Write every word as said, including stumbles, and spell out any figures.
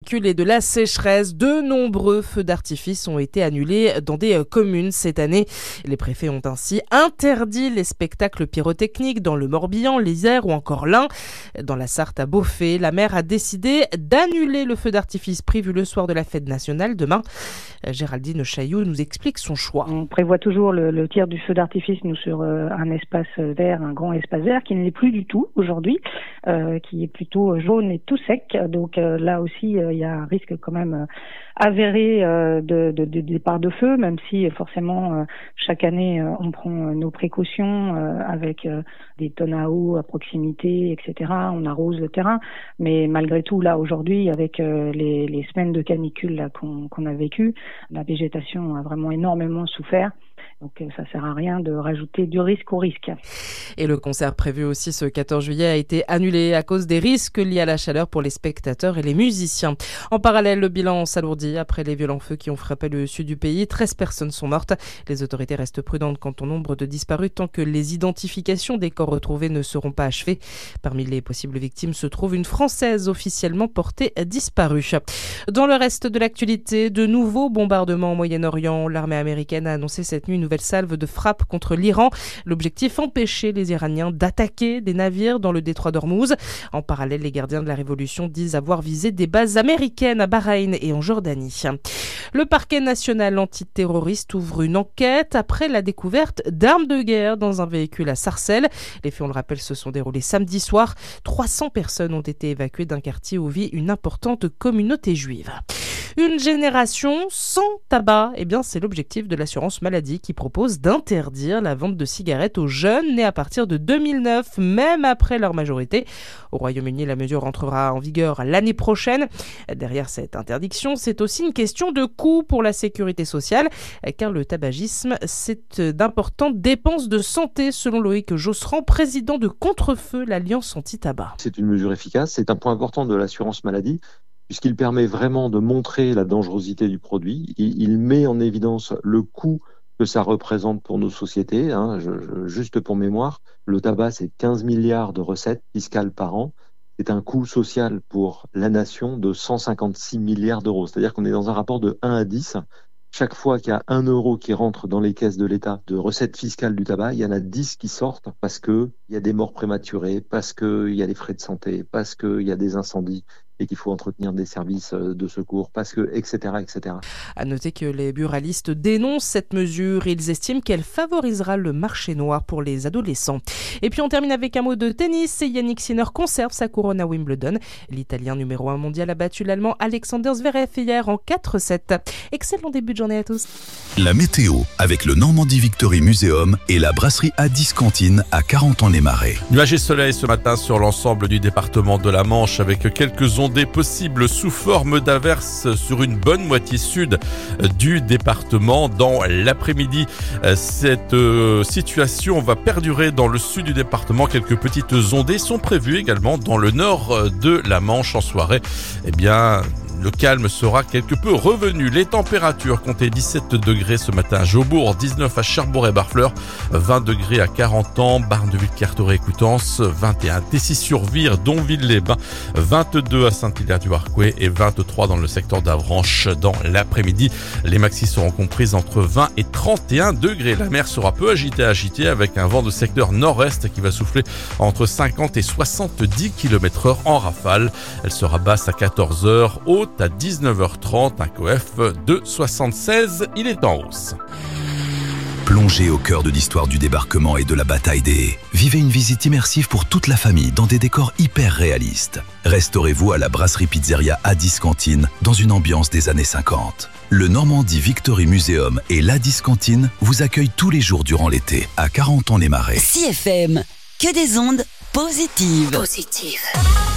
canicule et de la sécheresse, de nombreux feux d'artifice ont été annulés dans des communes cette année. Les préfets ont ainsi interdit les spectacles pyrotechniques dans le Morbihan, l'Isère ou encore l'Ain. Dans la Sarthe à Beaufay, la maire a décidé d'annuler le feu d'artifice prévu le soir de la fête nationale demain. Géraldine Chailloux nous explique son choix. On prévoit toujours le, le tir du feu d'artifice nous sur euh, un espace vert, un grand espace vert qui ne l'est plus du tout aujourd'hui, euh, qui est plutôt jaune et tout sec. Donc euh, là aussi, il euh, y a un risque quand même euh, avéré euh, de, de, de départ de feu, même si forcément euh, chaque année euh, on prend nos précautions euh, avec euh, des tonnes à eau à proximité, et cetera. On arrose le terrain, mais malgré tout là aujourd'hui, avec euh, les, les semaines de canicule là, qu'on, qu'on a vécues, la végétation a vraiment énormément souffert. Donc ça sert à rien de rajouter du risque au risque. Et le concert prévu aussi ce quatorze juillet a été annulé à cause des risques liés à la chaleur pour les spectateurs et les musiciens. En parallèle, le bilan s'alourdit après les violents feux qui ont frappé le sud du pays. treize personnes sont mortes. Les autorités restent prudentes quant au nombre de disparus tant que les identifications des corps retrouvés ne seront pas achevées. Parmi les possibles victimes se trouve une Française officiellement portée disparue. Dans le reste de l'actualité, de nouveaux bombardements au Moyen-Orient. L'armée américaine a annoncé cette nuit une nouvelle salve de frappe contre l'Iran. L'objectif, empêcher les Iraniens d'attaquer des navires dans le détroit d'Ormuz. En parallèle, les gardiens de la révolution disent avoir visé des bases américaines à Bahreïn et en Jordanie. Le parquet national antiterroriste ouvre une enquête après la découverte d'armes de guerre dans un véhicule à Sarcelles. Les faits, on le rappelle, se sont déroulés samedi soir. trois cents personnes ont été évacuées d'un quartier où vit une importante communauté juive. Une génération sans tabac, eh bien c'est l'objectif de l'assurance maladie qui propose d'interdire la vente de cigarettes aux jeunes nés à partir de deux mille neuf, même après leur majorité. Au Royaume-Uni, la mesure entrera en vigueur l'année prochaine. Derrière cette interdiction, c'est aussi une question de coût pour la sécurité sociale, car le tabagisme, c'est d'importantes dépenses de santé, selon Loïc Josserand, président de Contrefeu, l'Alliance anti-tabac. C'est une mesure efficace, c'est un point important de l'assurance maladie, puisqu'il permet vraiment de montrer la dangerosité du produit. Il, il met en évidence le coût que ça représente pour nos sociétés. Hein. Je, je, juste pour mémoire, le tabac, c'est quinze milliards de recettes fiscales par an. C'est un coût social pour la nation de cent cinquante-six milliards d'euros. C'est-à-dire qu'on est dans un rapport de un à dix. Chaque fois qu'il y a un euro qui rentre dans les caisses de l'État de recettes fiscales du tabac, il y en a dix qui sortent parce qu'il y a des morts prématurées, parce qu'il y a des frais de santé, parce qu'il y a des incendies et qu'il faut entretenir des services de secours, parce que, et cetera, et cetera. À noter que les buralistes dénoncent cette mesure. Ils estiment qu'elle favorisera le marché noir pour les adolescents. Et puis on termine avec un mot de tennis. Yannick Sinner conserve sa couronne à Wimbledon. L'Italien numéro un mondial a battu l'Allemand Alexander Zverev hier en quatre sept. Excellent début de journée à tous. La météo avec le Normandie Victory Museum et la brasserie Addis Cantine à Carentan-les-Marais. Nuages et soleil ce matin sur l'ensemble du département de la Manche avec quelques ondées possibles sous forme d'averses sur une bonne moitié sud du département. Dans l'après-midi, cette situation va perdurer dans le sud du département. Quelques petites ondées sont prévues également dans le nord de la Manche en soirée. Eh bien, le calme sera quelque peu revenu. Les températures comptaient dix-sept degrés ce matin à Jaubourg, dix-neuf à Cherbourg et Barfleur, vingt degrés à Carentan, Barneville-Carteret et Coutances, vingt et un Tessy-sur-Vire, Donville-les-Bains, vingt-deux à Saint-Hilaire-du-Harcouët et vingt-trois dans le secteur d'Avranches. Dans l'après-midi, les maxis seront comprises entre vingt et trente et un degrés. La mer sera peu agitée agitée avec un vent de secteur nord-est qui va souffler entre cinquante et soixante-dix kilomètres heure en rafale. Elle sera basse à quatorze heures, haute à dix-neuf heures trente, un C O F de soixante-seize, il est en hausse. Plongez au cœur de l'histoire du débarquement et de la bataille des haies. Vivez une visite immersive pour toute la famille dans des décors hyper réalistes. Restaurez-vous à la brasserie pizzeria Addis Cantine dans une ambiance des années cinquante. Le Normandie Victory Museum et l'Addis Cantine vous accueillent tous les jours durant l'été à Carentan-les-Marais. C F M, que des ondes positives. Positives.